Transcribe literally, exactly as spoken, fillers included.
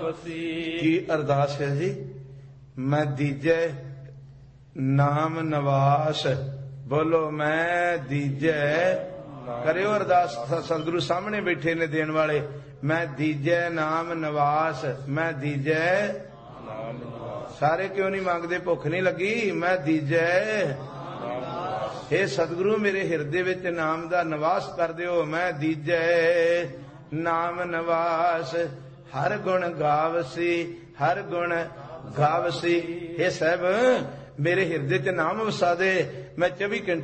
ਗਾਵਸੀ। ਕੀ ਅਰਦਾਸ ਹੈ ਜੀ? ਮੈਂ ਦੀਜੈ ਨਾਮ ਨਵਾਸ। ਬੋਲੋ ਮੈਂ ਦੀਜੈ। ਕਰਿਓ ਅਰਦਾਸ, ਸਤਿਗੁਰੂ ਸਾਹਮਣੇ ਬੈਠੇ ਨੇ ਦੇਣ ਵਾਲੇ। ਮੈਂ ਦੀਜੈ ਨਾਮ ਨਵਾਸ, ਮੈਂ ਦੀਜੈ। ਸਾਰੇ ਕਿਉਂ ਨਹੀਂ ਮੰਗਦੇ? ਭੁੱਖ ਨਹੀਂ ਲੱਗੀ? ਮੈਂ ਦੀਜੈ। ਇਹ ਸਤਿਗੁਰੂ ਮੇਰੇ ਹਿਰਦੇ ਵਿੱਚ ਨਾਮ ਦਾ ਨਿਵਾਸ ਕਰ ਦਿਓ। ਮੈਂ ਦੀਜੈ ਨਾਮ ਨਵਾਸ। ਹਰ ਗੁਣ ਗਾਵਸੀ, ਹਰ ਗੁਣ ਗਾਵਸੀ। ਇਹ ਸਭ ਮੇਰੇ ਹਿਰਦੇ ਚ ਨਾਮ ਵਸਾ ਦੇ। ਮੈਂ ਚੌਵੀ ਘੰਟੇ